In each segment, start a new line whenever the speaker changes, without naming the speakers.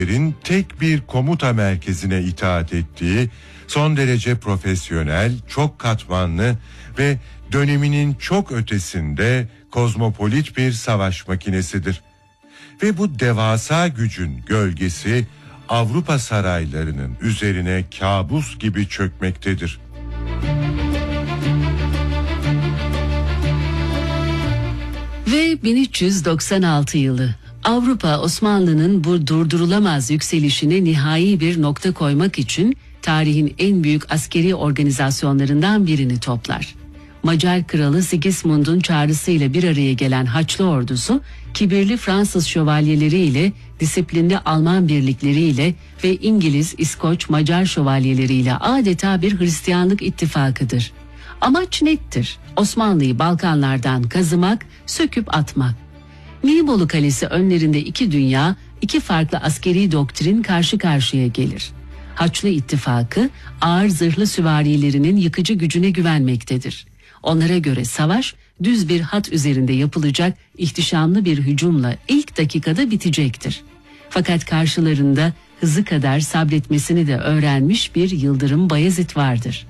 tek bir komuta merkezine itaat ettiği son derece profesyonel, çok katmanlı ve döneminin çok ötesinde kozmopolit bir savaş makinesidir. Ve bu devasa gücün gölgesi Avrupa saraylarının üzerine kabus gibi çökmektedir.
Ve 1396 yılı. Avrupa Osmanlı'nın bu durdurulamaz yükselişine nihai bir nokta koymak için tarihin en büyük askeri organizasyonlarından birini toplar. Macar kralı Sigismund'un çağrısıyla bir araya gelen Haçlı ordusu, kibirli Fransız şövalyeleriyle, disiplinli Alman birlikleriyle ve İngiliz, İskoç, Macar şövalyeleriyle adeta bir Hristiyanlık ittifakıdır. Amaç nettir: Osmanlı'yı Balkanlardan kazımak, söküp atmak. Nibolu Kalesi önlerinde iki dünya, iki farklı askeri doktrin karşı karşıya gelir. Haçlı ittifakı ağır zırhlı süvarilerinin yıkıcı gücüne güvenmektedir. Onlara göre savaş düz bir hat üzerinde yapılacak ihtişamlı bir hücumla ilk dakikada bitecektir. Fakat karşılarında hızı kadar sabretmesini de öğrenmiş bir Yıldırım Bayezid vardır.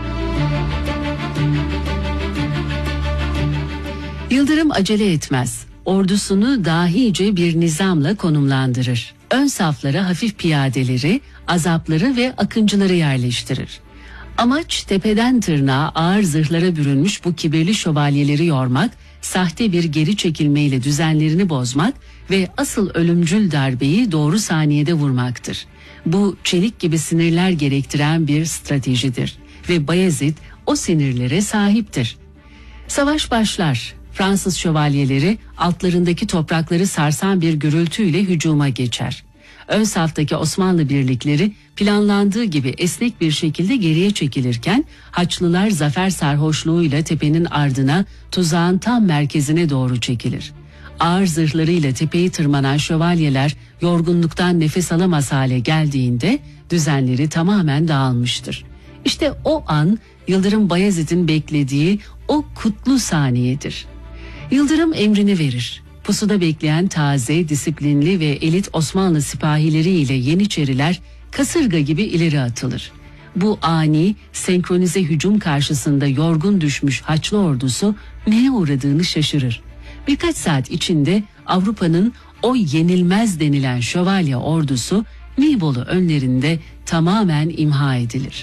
Yıldırım acele etmez. Ordusunu dahice bir nizamla konumlandırır. Ön saflara hafif piyadeleri, azapları ve akıncıları yerleştirir. Amaç tepeden tırnağa ağır zırhlara bürünmüş bu kibirli şövalyeleri yormak, sahte bir geri çekilmeyle düzenlerini bozmak ve asıl ölümcül darbeyi doğru saniyede vurmaktır. Bu çelik gibi sinirler gerektiren bir stratejidir ve Bayezid o sinirlere sahiptir. Savaş başlar. Fransız şövalyeleri altlarındaki toprakları sarsan bir gürültüyle hücuma geçer. Ön saftaki Osmanlı birlikleri planlandığı gibi esnek bir şekilde geriye çekilirken Haçlılar zafer sarhoşluğuyla tepenin ardına, tuzağın tam merkezine doğru çekilir. Ağır zırhlarıyla tepeyi tırmanan şövalyeler yorgunluktan nefes alamaz hale geldiğinde düzenleri tamamen dağılmıştır. İşte o an Yıldırım Bayezid'in beklediği o kutlu saniyedir. Yıldırım emrini verir. Pusuda bekleyen taze, disiplinli ve elit Osmanlı sipahileriyle Yeniçeriler kasırga gibi ileri atılır. Bu ani, senkronize hücum karşısında yorgun düşmüş Haçlı ordusu neye uğradığını şaşırır. Birkaç saat içinde Avrupa'nın o yenilmez denilen şövalye ordusu Nibolu önlerinde tamamen imha edilir.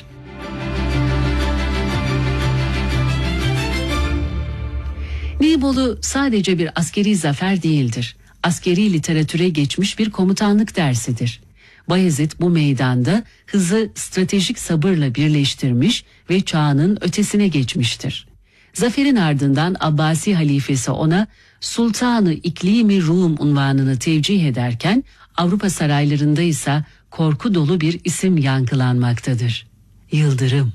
Nibolu sadece bir askeri zafer değildir. Askeri literatüre geçmiş bir komutanlık dersidir. Bayezid bu meydanda hızı stratejik sabırla birleştirmiş ve çağının ötesine geçmiştir. Zaferin ardından Abbasi halifesi ona Sultanı İklimi Rum unvanını tevcih ederken Avrupa saraylarında ise korku dolu bir isim yankılanmaktadır: Yıldırım.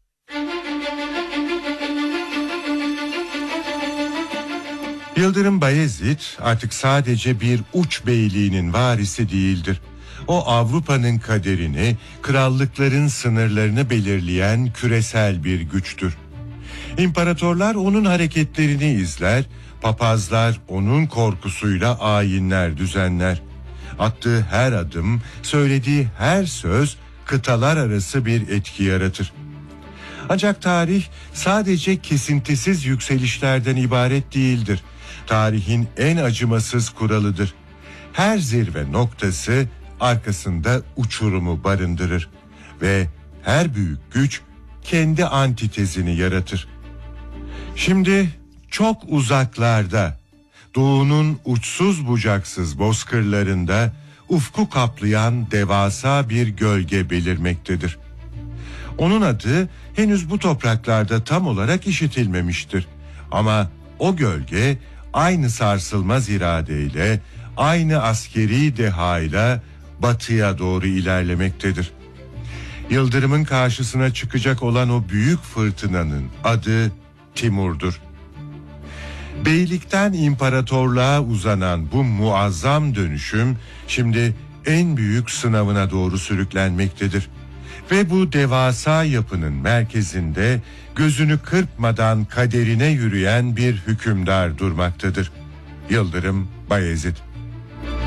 Yıldırım Bayezid artık sadece bir uç beyliğinin varisi değildir. O Avrupa'nın kaderini, krallıkların sınırlarını belirleyen küresel bir güçtür. İmparatorlar onun hareketlerini izler, papazlar onun korkusuyla ayinler düzenler. Attığı her adım, söylediği her söz kıtalar arası bir etki yaratır. Ancak tarih sadece kesintisiz yükselişlerden ibaret değildir. Tarihin en acımasız kuralıdır. Her zirve noktası arkasında uçurumu barındırır ve her büyük güç kendi antitezini yaratır. Şimdi çok uzaklarda, doğunun uçsuz bucaksız bozkırlarında ufku kaplayan devasa bir gölge belirmektedir. Onun adı henüz bu topraklarda tam olarak işitilmemiştir. Ama o gölge aynı sarsılmaz iradeyle, aynı askeri dehayla batıya doğru ilerlemektedir. Yıldırım'ın karşısına çıkacak olan o büyük fırtınanın adı Timur'dur. Beylikten imparatorluğa uzanan bu muazzam dönüşüm şimdi en büyük sınavına doğru sürüklenmektedir. Ve bu devasa yapının merkezinde gözünü kırpmadan kaderine yürüyen bir hükümdar durmaktadır: Yıldırım Bayezid.